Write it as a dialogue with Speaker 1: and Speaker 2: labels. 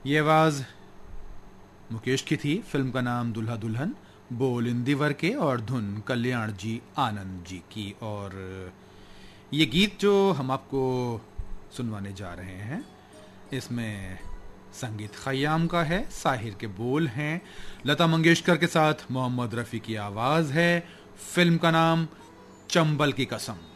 Speaker 1: ये आवाज़ मुकेश की थी। फिल्म का नाम दुल्हा दुल्हन, बोल इंदिवर के और धुन कल्याण जी आनंद जी की। और ये गीत जो हम आपको सुनवाने जा रहे हैं, इसमें संगीत खयाम का है, साहिर के बोल हैं, लता मंगेशकर के साथ मोहम्मद रफ़ी की आवाज़ है। फिल्म का नाम चंबल की कसम।